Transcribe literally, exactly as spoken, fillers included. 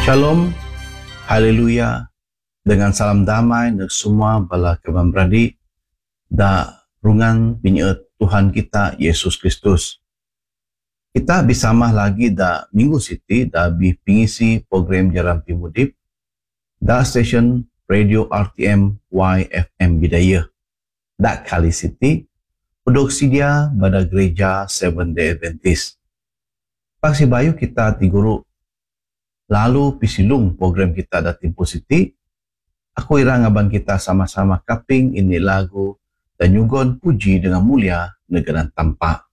Shalom, haleluya, dengan salam damai dan semua bala kawan beradik da rungan pinyeut Tuhan kita Yesus Kristus. Kita bersama lagi da Minggu Siti da bi pengisi program Jaran Pimudip da stesen Radio R T M Y F M Bidayah. Da kali Siti produksi dia pada gereja Seventh Day Adventist. Paksi bayu kita ti guru lalu pisilung program kita da Tempo Siti. Aku ira ngaban kita sama-sama kaping ini lagu dan nyugon puji dengan mulia negara tampak.